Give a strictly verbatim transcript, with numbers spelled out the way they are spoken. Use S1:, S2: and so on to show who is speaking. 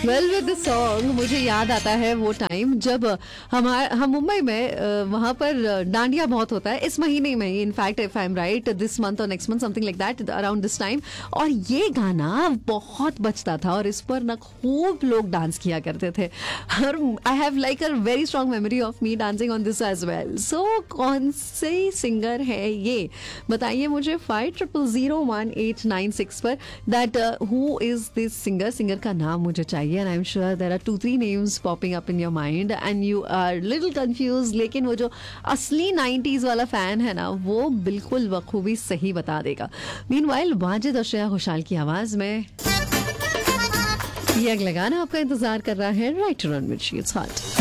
S1: Well with the song मुझे याद आता है वो टाइम जब हमारे हम मुंबई में वहां पर डांडिया बहुत होता है इस महीने में, in fact if I am right this month और next month something like that around this time, और ये गाना बहुत बजता था और इस पर ना खूब लोग डांस किया करते थे। और I have like a very strong memory of me dancing on this as well. सो कौन से सिंगर है ये बताइए मुझे five triple zero one eight nine six पर, that who is this singer. Singer का नाम मुझे चाहिए and I'm sure there are two three names popping up in your mind and you are little confused, लेकिन वो जो असली nineties वाला फैन है ना वो बिल्कुल बखूबी सही बता देगा। Meanwhile वाजिद और श्रेया घोषाल की आवाज में ये अगला गाना आपका इंतजार कर रहा है, right to run with she, it's hot.